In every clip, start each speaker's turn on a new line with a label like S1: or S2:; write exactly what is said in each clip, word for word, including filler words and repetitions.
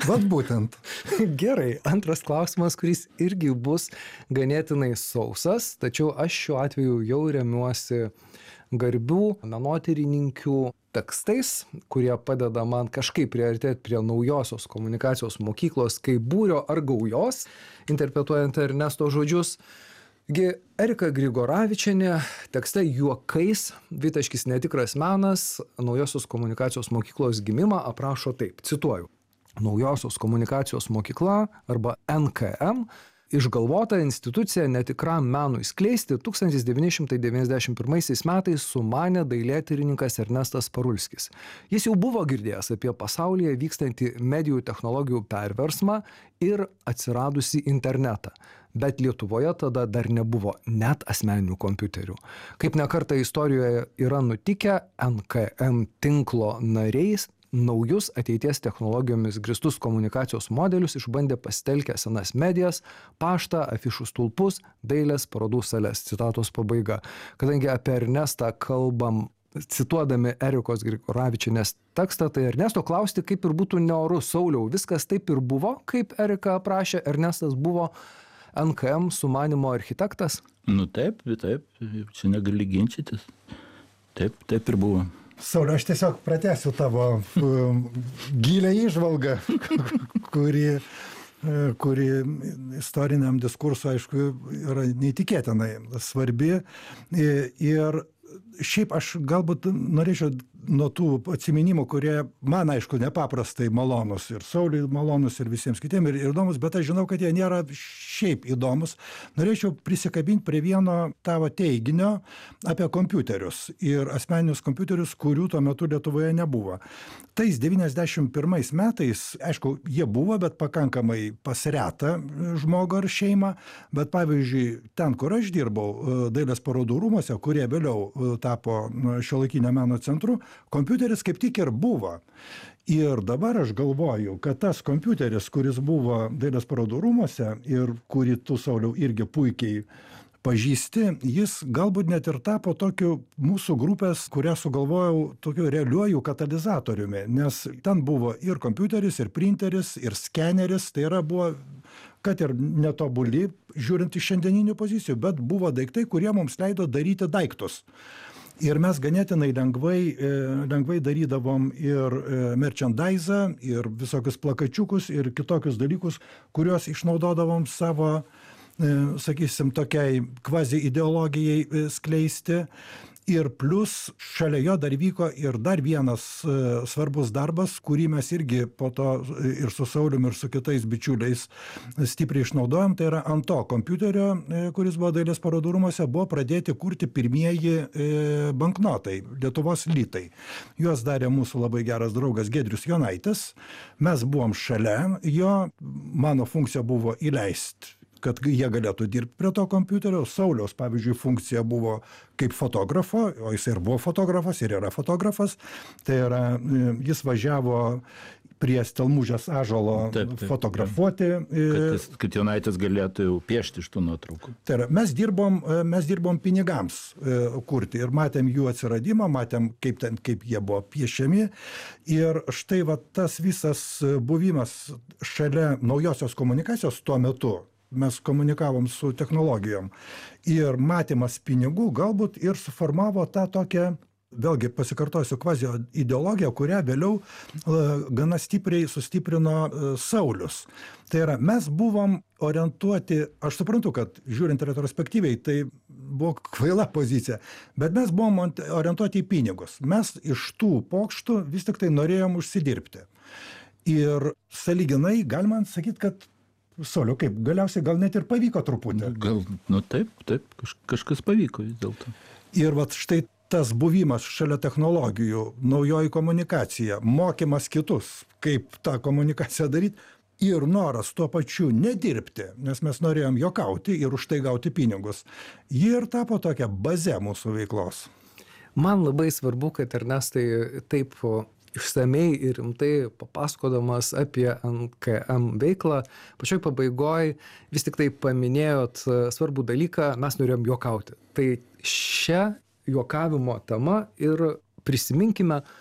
S1: Vat būtent.
S2: Gerai, antras klausimas, kuris irgi bus ganėtinai sausas, tačiau aš šiuo atveju jau remiuosi garbių menotyrininkių tekstais, kurie padeda man kažkaip priartėti prie naujosios komunikacijos mokyklos kaip būrio ar gaujos, interpretuojant Ernesto žodžius. Gi Erika Grigoravičienė tekste Juokais, dvitaškis netikras menas, naujosios komunikacijos mokyklos gimimą aprašo taip, cituoju. Naujosios komunikacijos mokykla arba N K M išgalvota institucija netikram menui skleisti tūkstantis devyni šimtai devyniasdešimt pirmaisiais metais sumanė dailėtyrininkas Ernestas Parulskis. Jis jau buvo girdėjęs apie pasaulyje vykstantį medijų technologijų perversmą ir atsiradusi internetą. Bet Lietuvoje tada dar nebuvo net asmeninių kompiuterių. Kaip nekartą istorijoje yra nutikę, N K M tinklo nariais naujus ateities technologijomis grįstus komunikacijos modelius išbandė pasitelkę senas medijas, paštą, afišų stulpus, dailės parodų sales. Citatos pabaiga. Kadangi apie Ernestą kalbam cituodami Erikos Grigoravičienės tekstą, tai Ernesto klausti, kaip ir būtų neoru. Sauliau, viskas taip ir buvo, kaip Erika aprašė, Ernestas buvo N K M sumanimo architektas?
S3: Nu taip, taip, čia negali ginčytis. Taip, taip ir buvo.
S1: Sauliau, aš tiesiog pratęsiu tavo um, gilę įžvalgą, kuri, kuri istoriniam diskursui, aišku, yra neįtikėtinai svarbi. Ir šiaip aš galbūt norėčiau nuo tų atsiminimų, kurie man, aišku, nepaprastai malonus ir Sauliui malonus ir visiems kitiems ir įdomus, bet aš žinau, kad jie nėra šiaip įdomus. Norėčiau prisikabinti prie vieno tavo teiginio apie kompiuterius ir asmeninius kompiuterius, kurių tuo metu Lietuvoje nebuvo. Tais devyniasdešimt pirmais metais, aišku, jie buvo, bet pakankamai pas retą žmogų ar šeimą, bet pavyzdžiui, ten, kur aš dirbau, dailės parodų rūmuose, kurie vėliau tapo šiuolaikinio meno centru, kompiuteris kaip tik ir buvo. Ir dabar aš galvoju, kad tas kompiuteris, kuris buvo dailės parodų rūmuose ir kurį tu, Sauliau, irgi puikiai pažįsti, jis galbūt net ir tapo tokiu mūsų grupės, kurią sugalvojau, tokiu realiuoju katalizatoriumi, nes ten buvo ir kompiuteris, ir printeris, ir skeneris, tai yra buvo, kad ir netobuli, žiūrint iš šiandieninių pozicijų, bet buvo daiktai, kurie mums leido daryti daiktus. Ir mes ganėtinai lengvai, lengvai darydavom ir merchandise, ir visokius plakačiukus, ir kitokius dalykus, kuriuos išnaudodavom savo, sakysim, tokiai kvazi ideologijai skleisti. Ir plus šalia jo dar vyko ir dar vienas svarbus darbas, kurį mes irgi po to ir su Saulium, ir su kitais bičiuliais stipriai išnaudojom. Tai yra ant to kompiuterio, kuris buvo dailės parodų rūmuose, buvo pradėti kurti pirmieji banknotai, Lietuvos litai. Juos darė mūsų labai geras draugas Giedrius Jonaitis. Mes buvom šalia jo, mano funkcija buvo įleisti, kad jie galėtų dirbti prie to kompiuterio. Sauliaus, pavyzdžiui, funkcija buvo kaip fotografo, o jis ir buvo fotografas, ir yra fotografas. Tai yra, jis važiavo prie Stelmužės ąžuolo taip, taip, fotografuoti.
S3: Kad, jis, kad Jonaitis galėtų jau piešti iš tų nuotraukų.
S1: Tai yra, mes dirbom, mes dirbom pinigams kurti ir matėm jų atsiradimą, matėm, kaip, ten, kaip jie buvo piešiami. Ir štai va, tas visas buvimas šalia naujosios komunikacijos tuo metu, mes komunikavom su technologijom ir matymas pinigų galbūt ir suformavo tą tokią, vėlgi pasikartosiu, kvazi ideologiją, kurią vėliau gana stipriai sustiprino Saulius. Tai yra, mes buvom orientuoti, aš suprantu, kad žiūrint retrospektyviai, tai buvo kvaila pozicija, bet mes buvom orientuoti į pinigus. Mes iš tų pokštų vis tik tai norėjom užsidirbti. Ir sąlyginai galima sakyti, kad Sauliau, kaip, galiausiai gal net ir pavyko truputį.
S3: Gal, nu taip, taip, kaž, kažkas pavyko vis dėlto.
S1: Ir vat štai tas buvimas šalia technologijų, naujoji komunikacija, mokymas kitus, kaip tą komunikaciją daryti, ir noras tuo pačiu nedirbti, nes mes norėjom juokauti ir už tai gauti pinigus. Ji ir tapo tokia baze mūsų veiklos.
S2: Man labai svarbu, kad Ernestai taip išsamei ir rimtai papasakodamas apie N K M veiklą, pačioj pabaigoj vis tik tai paminėjot svarbų dalyką, mes norėjom juokauti. Tai šią juokavimo temą ir prisiminkime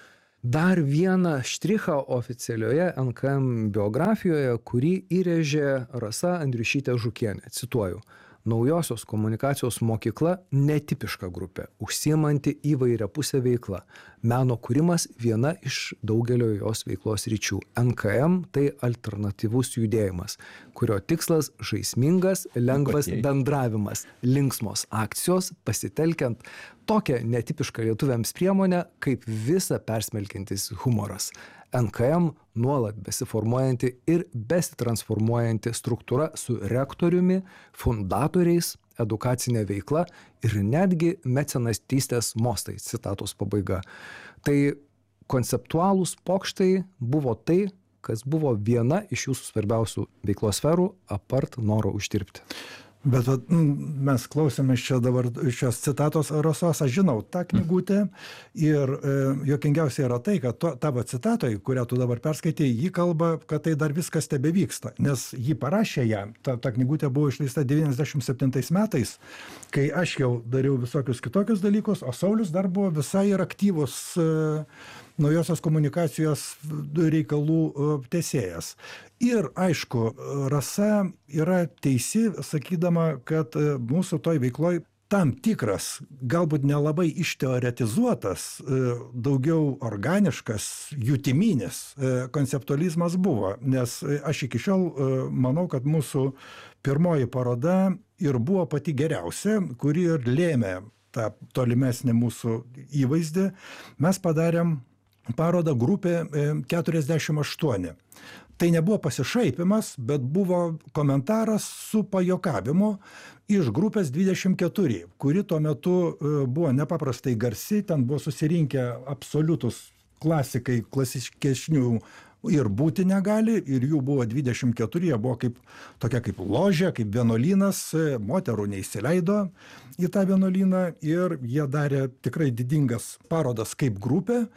S2: dar vieną štrichą oficialioje N K M biografijoje, kurį įrėžė Rasa Andriušytė Žukienė. Cituoju. Naujosios komunikacijos mokykla netipiška grupė, užsiemanti įvairiapusę veiklą. Meno kūrimas viena iš daugelio jos veiklos ryčių. N K M tai alternatyvus judėjimas, kurio tikslas žaismingas, lengvas bendravimas, linksmos akcijos, pasitelkiant tokią netipišką lietuviams priemonę kaip visa persmelkiantis humoras. N K M nuolat besiformuojanti ir besitransformuojanti struktūra su rektoriumi, fundatoriais, edukacinė veikla ir netgi mecenatystės mostai, citatos pabaiga. Tai konceptualūs pokštai buvo tai, kas buvo viena iš jūsų svarbiausių veiklos sferų, apart noro uždirbti.
S1: Bet vat, mes klausėmės čia dabar šios citatos Rasos, aš žinau tą knygutę ir e, juokingiausia yra tai, kad to, tavo citatoj, kurią tu dabar perskaitei, ji kalba, kad tai dar viskas tebevyksta, nes ji parašė ją, ta, ta knygutė buvo išleista devyniasdešimt septintais metais, kai aš jau dariau visokius kitokius dalykus, o Saulius dar buvo visai ir aktyvus e, naujosios komunikacijos reikalų tęsėjas. Ir aišku, Rasa yra teisi, sakydama, kad mūsų toj veikloj tam tikras, galbūt nelabai išteoretizuotas, daugiau organiškas, jutiminis konceptualizmas buvo. Nes aš iki šiol manau, kad mūsų pirmoji paroda ir buvo pati geriausia, kuri ir lėmė tą tolimesnį mūsų įvaizdį. Mes padarėm parodą grupė keturiasdešimt aštuoni. Tai nebuvo pasišaipimas, bet buvo komentaras su pajuokavimu iš grupės dvidešimt keturi, kuri tuo metu buvo nepaprastai garsi, ten buvo susirinkę absoliutus klasikai, klasiškesnių ir būti negali, ir jų buvo dvidešimt keturi, jie buvo kaip, tokia kaip ložė, kaip vienuolynas, moterų neįsileido į tą vienuolyną ir jie darė tikrai didingas parodas kaip grupė.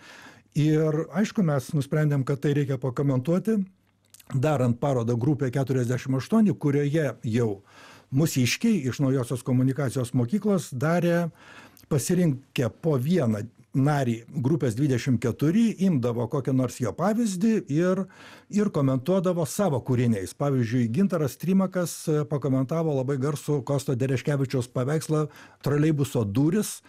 S1: Ir aišku, mes nusprendėm, kad tai reikia pakomentuoti, darant parodą grupė keturiasdešimt aštuoni, kurioje jau mūsiškiai iš naujosios komunikacijos mokyklos darė pasirinkę po vieną narį grupės dvidešimt keturi, imdavo kokią nors jo pavyzdį ir, ir komentuodavo savo kūriniais. Pavyzdžiui, Gintaras Trimakas pakomentavo labai garsų Kosto Dereškevičiaus paveikslą Troleibuso durys,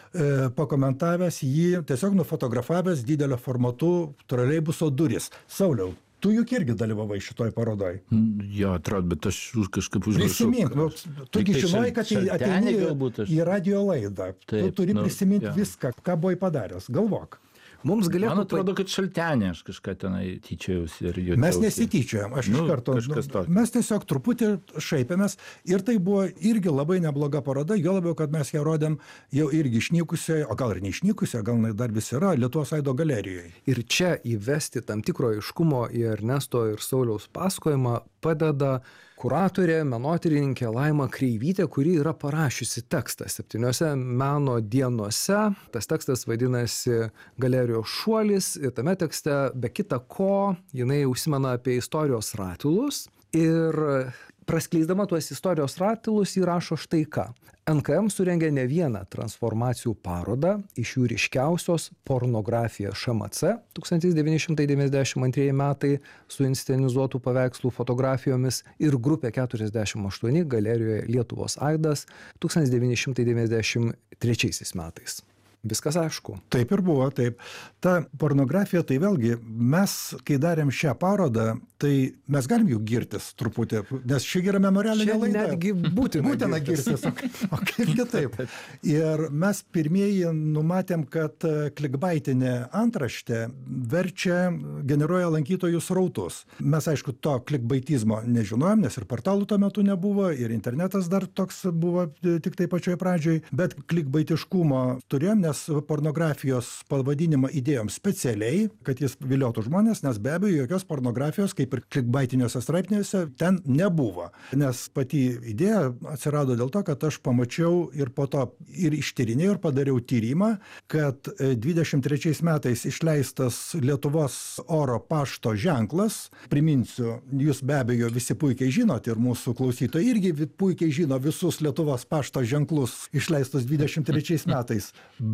S1: pakomentavęs jį, tiesiog nufotografavęs didelio formatu Troleibuso durys. Sauliau, tu juk irgi dalyvavai šitoj parodoj.
S3: Jo, atrodo, bet aš kažkaip užrašau.
S1: Prisimink, nu, tu gi žinojai, kad ateini
S3: aš...
S1: į radio laidą.
S3: Taip,
S1: tu turi
S3: nu,
S1: prisiminti
S3: jo.
S1: viską, ką buvai padaręs. Galvok.
S2: Mums galėtų...
S3: Man atrodo, kad Šaltenė aš kažką tenai tyčiausi ir juokiausi.
S1: Mes nesityčiojam, aš
S3: Nu,
S1: iš karto.
S3: kažkas
S1: Nu,
S3: tokio.
S1: mes tiesiog truputį šaipėmės ir tai buvo irgi labai nebloga paroda, jo labiau, kad mes ją rodėm jau irgi išnykusioje, o gal ir neišnykusioje, gal jinai dar vis yra, Lietuvos Aido galerijoje.
S2: Ir čia įvesti tam tikro aiškumo į Ernesto ir Sauliaus pasakojimą padeda kuratorė, menotyrininkė Laima Kreivytė, kuri yra parašiusi tekstą septyniose meno dienose. Tas tekstas vadinasi Galerijos šuolis ir tame tekste be kita ko jinai užsimena apie istorijos ratilus ir praskleisdama tuos istorijos ratilus įrašo štai ką. N K M surengė ne vieną transformacijų parodą, iš jų ryškiausios Pornografija Š M C tūkstantis devyni šimtai devyniasdešimt antrieji metai su inscenizuotų paveikslų fotografijomis ir grupė keturiasdešimt aštuoni galerijoje Lietuvos Aidas tūkstantis devyni šimtai devyniasdešimt trečiaisiais metais. Viskas aišku.
S1: Taip ir buvo, taip. Ta pornografija, tai vėlgi, mes, kai darėm šią parodą, tai mes galim jų girtis truputį, nes ši yra memorialinė
S2: Čia
S1: laida.
S2: netgi būtina
S1: Būtina girtis, o, o kaip kitaip. Ir mes pirmieji numatėm, kad klikbaitinė antraštė verčia, generuoja lankytojų srautus. Mes, aišku, to klikbaitizmo nežinojom, nes ir portalų tuo metu nebuvo, ir internetas dar toks buvo tik tai pačioje pradžioje, bet klikbaitiškumo turėjom, nes pornografijos pavadinimą įdėjom specialiai, kad jis viliotų žmonės, nes be abejo jokios pornografijos, kaip ir klikbaitiniuose straipsniuose, ten nebuvo. Nes pati idėja atsirado dėl to, kad aš pamačiau ir po to ir ištyrinėjau ir padariau tyrimą, kad dvidešimt trečiais metais išleistas Lietuvos oro pašto ženklas, priminsiu, jūs be abejo visi puikiai žinot ir mūsų klausytojai irgi puikiai žino visus Lietuvos pašto ženklus išleistus dvidešimt trečiais metais,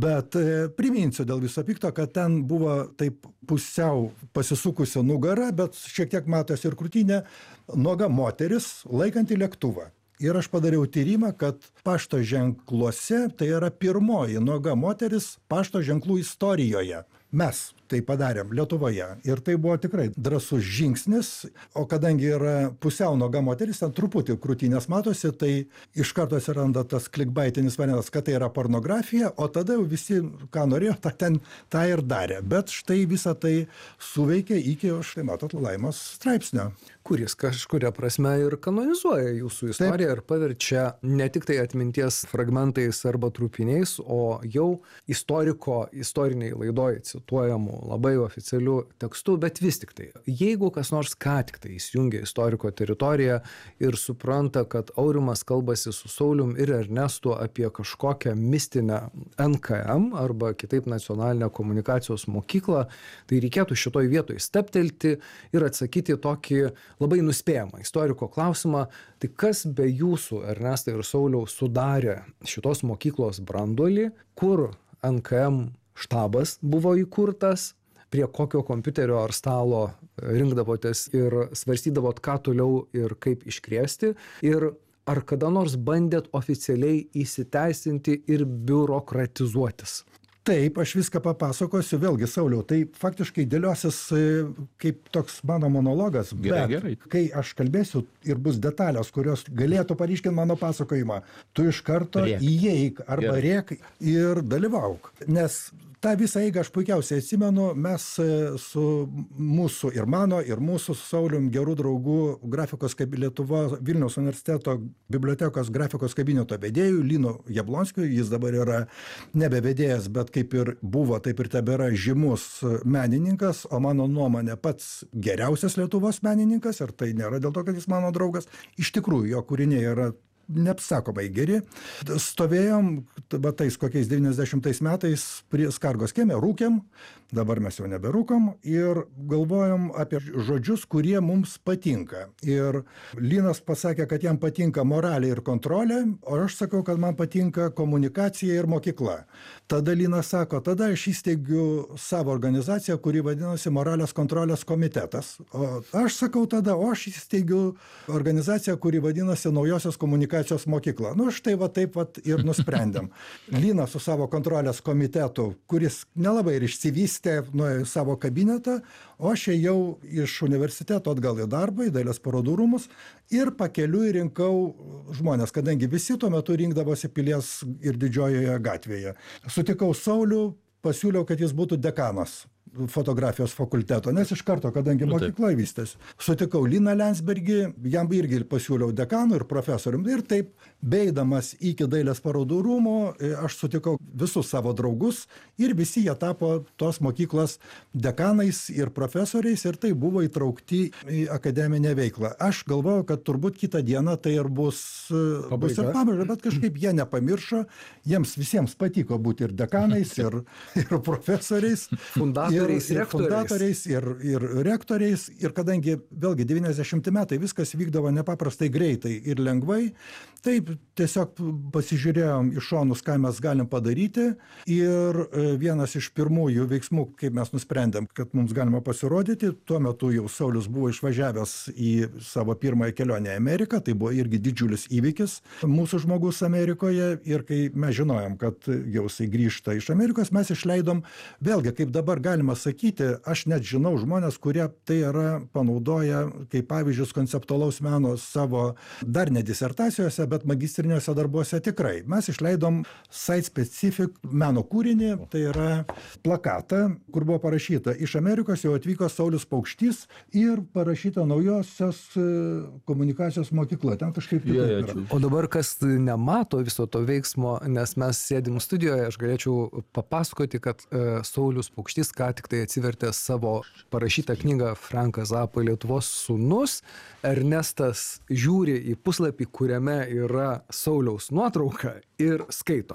S1: Bet e, priminsiu dėl viso pikto, kad ten buvo taip pusiau pasisukusi nugara, bet šiek tiek matosi ir krūtinė, nuoga moteris laikanti lėktuvą. Ir aš padariau tyrimą, kad pašto ženkluose tai yra pirmoji nuoga moteris pašto ženklų istorijoje. Mes tai padarėm Lietuvoje ir tai buvo tikrai drąsus žingsnis, o kadangi yra pusiau nuoga moteris, ten truputį krūtinės matosi, tai iš karto atsiranda tas klikbaitinis variantas, kad tai yra pornografija, o tada jau visi, ką norėjo, tą ten tą ir darė. Bet štai visą tai suveikė iki, štai matot, Laimos straipsnio.
S2: Kuris kažkuria prasme ir kanonizuoja jūsų istoriją. Taip. Ir paverčia ne tik tai atminties fragmentais arba trupiniais, o jau istoriko istoriniai laidoj cituojamų labai oficialių tekstų, bet vis tik tai, jeigu kas nors ką tik tai įsijungia istoriko teritoriją ir supranta, kad Aurimas kalbasi su Saulium ir Ernestu apie kažkokią mistinę N K M arba kitaip nacionalinę komunikacijos mokyklą, tai reikėtų šitoj vietoj steptelti ir atsakyti tokį labai nuspėjamą istoriko klausimą, tai kas be jūsų, Ernestai ir Sauliau, sudarė šitos mokyklos branduolį, kur N K M štabas buvo įkurtas, prie kokio kompiuterio ar stalo rinkdavotės ir svarstydavot, ką toliau ir kaip iškrėsti, ir ar kada nors bandėt oficialiai įsiteisinti ir biurokratizuotis?
S1: Taip, aš viską papasakosiu, vėlgi, Sauliau, tai faktiškai dėliosis kaip toks mano monologas,
S3: gerai,
S1: bet
S3: gerai.
S1: Kai aš kalbėsiu ir bus detalės, kurios galėtų paryškinti mano pasakojimą, tu iš karto
S3: Rėk.
S1: įeik arba
S3: Gerai.
S1: rėk ir dalyvauk. Nes tą visą eigą aš puikiausiai atsimenu, mes su mūsų ir mano, ir mūsų su Saulium gerų draugų grafikos kabi Lietuva Vilniaus universiteto bibliotekos grafikos kabineto vedėjų Linu Jablonskiu, jis dabar yra nebe vedėjas, bet kaip ir buvo, taip ir tebėra žymus menininkas, o mano nuomonė pats geriausias Lietuvos menininkas, ir tai nėra dėl to, kad jis mano draugas, iš tikrųjų jo kūriniai yra neapsakomai geri. Stovėjom, va tais kokiais devyniasdešimtais metais prie Skargos kieme, rūkėm, dabar mes jau neberūkom, ir galvojom apie žodžius, kurie mums patinka. Ir Linas pasakė, kad jam patinka moralė ir kontrolė, o aš sakau, kad man patinka komunikacija ir mokykla. Tada Linas sako, tada aš įsteigiu savo organizaciją, kuri vadinasi Moralės kontrolės komitetas. O aš sakau tada, o aš įsteigiu organizaciją, kuri vadinasi Naujosios komunikacijos mokykla. Nu, štai va taip va ir nusprendėm. Linas su savo kontrolės komitetu, kuris nelabai ir išsivystė, nuėjo į savo kabinetą, o aš ėjau iš universiteto atgal į darbą, į Dailės parodų rūmus, ir pakeliui rinkau žmonės, kadangi visi tuo metu rinkdavosi Pilies ir Didžiojoje gatvėje. Sutikau Saulių, pasiūliau, kad jis būtų dekanas fotografijos fakulteto, nes iš karto, kadangi mokykla vystėsi. Sutikau Liną Lensbergį, jam irgi pasiūliau dekanų ir profesorium, ir taip, beidamas iki Dailės parodų rūmų, aš sutikau visus savo draugus, ir visi jie tapo tos mokyklos dekanais ir profesoriais, ir tai buvo įtraukti į akademinę veiklą. Aš galvojau, kad turbūt kitą dieną tai ir bus, bus ir pabaiga, bet kažkaip jie nepamiršo, jiems visiems patiko būti ir dekanais, ir, ir profesoriais.
S2: Fundatoriais.
S1: Ir, ir fundatoriais, ir, ir rektoriais, ir kadangi vėlgi devyniasdešimti metai viskas vykdavo nepaprastai greitai ir lengvai, taip tiesiog pasižiūrėjom iš šonus, ką mes galim padaryti, ir vienas iš pirmųjų veiksmų, kaip mes nusprendėm, kad mums galima pasirodyti, tuo metu jau Saulius buvo išvažiavęs į savo pirmąją kelionę į Ameriką, tai buvo irgi didžiulis įvykis mūsų žmogus Amerikoje, ir kai mes žinojom, kad jau jisai grįžta iš Amerikos, mes išleidom, vėlgi, kaip dabar galima sakyti, aš net žinau žmonės, kurie tai yra panaudoję kaip pavyzdžius konceptualaus meno savo dar ne disertacijose, bet magistriniuose darbuose tikrai. Mes išleidom site specific meno kūrinį, tai yra plakatą, kur buvo parašyta, iš Amerikos jau atvyko Saulius Paukštys, ir parašyta Naujosios komunikacijos mokykla. Ten kažkaip
S3: Ja, ja,
S1: yra.
S2: O dabar, kas nemato viso to veiksmo, nes mes sėdim studijoje, aš galėčiau papasakoti, kad e, Saulius Paukštys ką tik tai atsivertė savo parašytą knygą Frankas Zappa Lietuvos sūnus. Ernestas žiūri į puslapį, kuriame yra Sauliaus nuotrauka, ir skaito.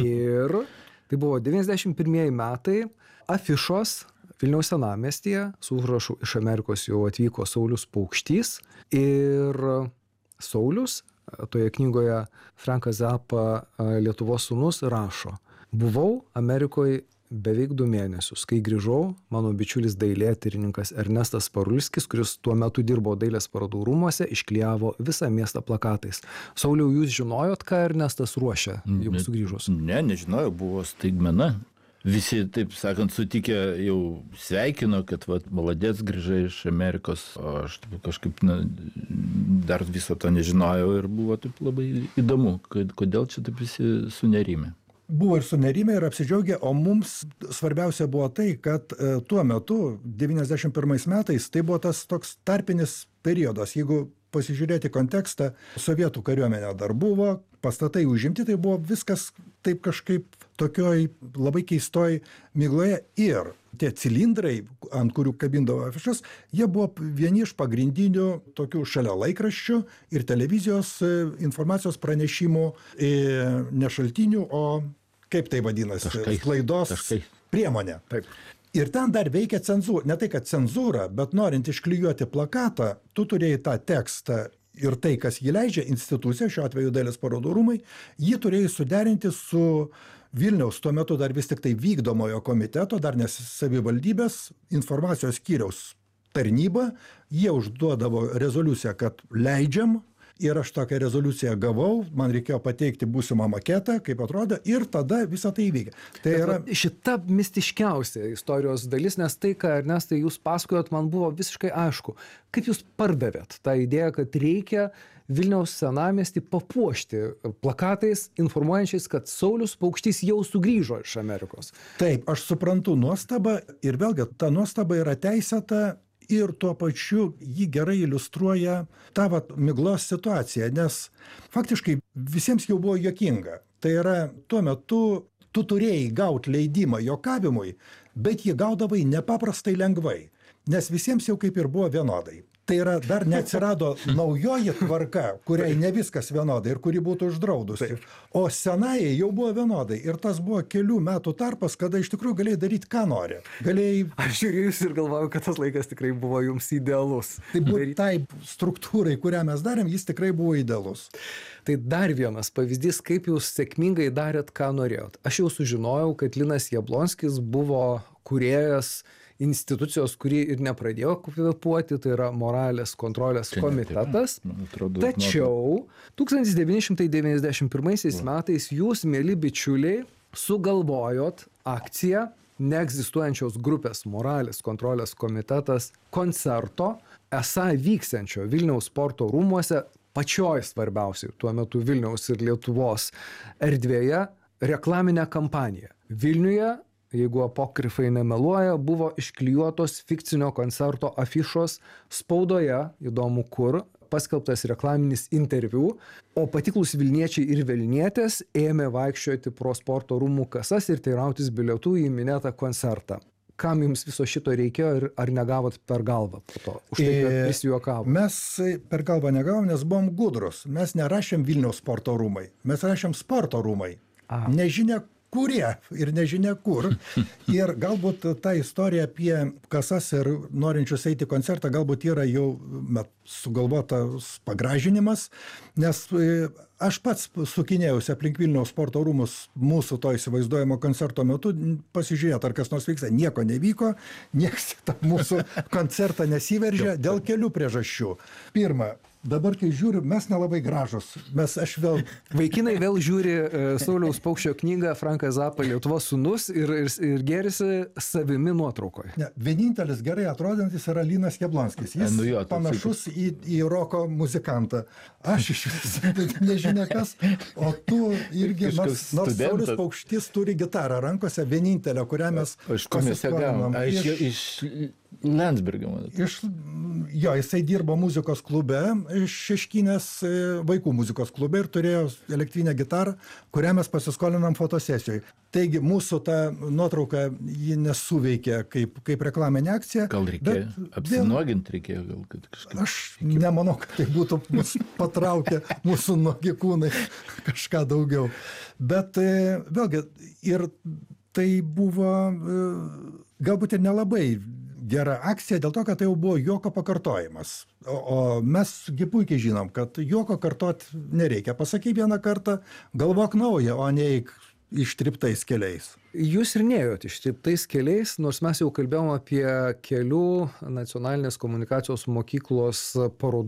S2: Ir tai buvo devyniasdešimt pirmieji metai, afišos Vilniaus senamiestyje, su užrašu iš Amerikos jau atvyko Saulius Paukštys, ir Saulius toje knygoje Frankas Zappa Lietuvos sūnus rašo: Buvau Amerikoje beveik du mėnesius. Kai grįžau, mano bičiulis dailėtyrininkas Ernestas Parulskis, kuris tuo metu dirbo dailės parodų rūmuose, išklijavo visą miestą plakatais. Sauliau, jūs žinojot, ką Ernestas ruošia jums sugrįžus?
S3: Ne, nežinojau, buvo staigmena. Visi, taip sakant, sutikę jau sveikino, kad vat, maladėts grįžai iš Amerikos, o aš taip, kažkaip na, dar viso to nežinojau ir buvo taip labai įdomu, kad, kodėl čia taip visi sunerime.
S1: Buvo ir sunerimę, ir apsidžiaugę, o mums svarbiausia buvo tai, kad e, tuo metu, devyniasdešimt pirmais metais, tai buvo tas toks tarpinis periodas. Jeigu pasižiūrėti kontekstą, sovietų kariuomenė dar buvo, pastatai užimti, tai buvo viskas taip kažkaip tokioj labai keistoj migloje. Ir tie cilindrai, ant kurių kabindavo afišas, jie buvo vieni iš pagrindinių tokių šalia laikraščių ir televizijos e, informacijos pranešimų, e, ne šaltinių, o kaip tai vadinasi,
S3: Taškai.
S1: sklaidos
S3: Taškai.
S1: priemonė.
S2: Taip.
S1: Ir ten dar veikia cenzūra, ne tai kad cenzūra, bet norint išklijuoti plakatą, tu turėjai tą tekstą ir tai, kas jį leidžia, institucija, šiuo atveju dailės parodų rūmai, jį turėjai suderinti su Vilniaus tuo metu dar vis tik tai vykdomojo komiteto, dar nes savivaldybės informacijos skyriaus tarnyba, jie užduodavo rezoliuciją, kad leidžiam. Ir aš tokią rezoliuciją gavau, man reikėjo pateikti būsimą maketą, kaip atrodo, ir tada visą tai įvykė. Tai yra...
S2: Šita mistiškiausia istorijos dalis, nes tai, ką Ernestai jūs pasakojot, man buvo visiškai aišku. Kaip jūs pardavėt tą idėją, kad reikia Vilniaus senamiestį papuošti plakatais, informuojančiais, kad Saulius Paukštys jau sugrįžo iš Amerikos?
S1: Taip, aš suprantu nuostabą ir vėlgi ta nuostaba yra teisėta. Ir tuo pačiu jį gerai iliustruoja tą vat miglos situaciją, nes faktiškai visiems jau buvo juokinga. Tai yra, tuo metu tu turėjai gauti leidimą juokavimui, bet jį gaudavai nepaprastai lengvai, nes visiems jau kaip ir buvo vienodai. Tai yra, dar neatsirado naujoji tvarka, kuriai ne viskas vienodai ir kuri būtų uždraudusi. O senajai jau buvo vienodai. Ir tas buvo kelių metų tarpas, kada iš tikrųjų galėjai daryti, ką nori. Galėjai...
S2: Aš žiūrėjau jūs ir galvoju, kad tas laikas tikrai buvo jums idealus.
S1: Tai buvo tai struktūrai, kurią mes darėm, jis tikrai buvo idealus.
S2: Tai dar vienas pavyzdys, kaip jūs sėkmingai darėt, ką norėjot. Aš jau sužinojau, kad Linas Jablonskis buvo kūrėjas institucijos, kuri ir nepradėjo kvėpuoti, tai yra moralės kontrolės komitetas.
S3: Atrodo,
S2: Tačiau tūkstantis devyni šimtai devyniasdešimt pirmaisiais metais jūs, mieli bičiuliai, sugalvojot akciją neegzistuojančios grupės moralės kontrolės komitetas koncerto, esą vyksiančio Vilniaus sporto rūmuose, pačioj svarbiausiai tuo metu Vilniaus ir Lietuvos erdvėje, reklaminę kampaniją. Vilniuje, jeigu apokrifai nemeluoja, buvo išklijuotos fikcinio koncerto afišos spaudoje, įdomu kur, paskelbtas reklaminis interviu, o patiklus Vilniečiai ir Vilnietės ėmė vaikščioti pro sporto rūmų kasas ir teirautis bilietų į minėtą koncertą. Kam jums viso šito reikėjo ir ar negavot per galvą po to? Už tai, kad prisijuokavo.
S1: Mes per galvą negavom, nes buvom gudrus. Mes nerašėm Vilniaus sporto rūmai, mes rašėm sporto rūmai. A. Nežinia kurie ir nežinia kur. Ir galbūt ta istorija apie kasas ir norinčius eiti į koncertą galbūt yra jau met, sugalvotas pagražinimas, nes aš pats sukinėjausi aplink Vilniaus sporto rūmus mūsų to įsivaizduojamo koncerto metu, pasižiūrėti, ar kas nors vyksta. Nieko nevyko, nieks tą mūsų koncertą nesiveržė dėl kelių priežasčių. Pirma, dabar, kai žiūriu, mes nelabai gražus. Mes aš vėl...
S2: Vaikinai vėl žiūri uh, Sauliaus Paukščio knygą Frankas Zappa Lietuvos sūnus ir, ir, ir gerisi savimi nuotraukoje.
S1: Ne, vienintelis gerai atrodantis yra Linas Jablonskis. Jis
S3: nu jo,
S1: panašus į, į roko muzikantą. Aš iš vis nežinia kas, o tu irgi, nors, nors Saulius Paukštys turi gitarą rankose, vienintelę, kurią mes pasiskolinam.
S3: Iš, iš, iš Landsbergio.
S1: Iš, jo, jisai dirbo muzikos klube, Šeškinės vaikų muzikos klube ir turėjo elektrinę gitarą, kurią mes pasiskolinam fotosesijoje. Taigi mūsų ta nuotrauka ji nesuveikė kaip, kaip reklaminė akcija.
S3: Gal reikėjo apsinuoginti, reikėjo gal kad kažkaip.
S1: Aš nemanau, kad tai būtų mus patraukę mūsų nuogi kūnai kažką daugiau. Bet vėlgi, ir tai buvo galbūt ir nelabai gera akcija, dėl to, kad tai jau buvo juoko pakartojimas. O, o mes gi puikiai žinom, kad juoko kartot nereikia. Pasakyk vieną kartą, galvok naują, o ne eik ištryptais keliais.
S2: Jūs ir nėjot ištryptais keliais, nors mes jau kalbėjom apie kelių nacionalinės komunikacijos mokyklos parodų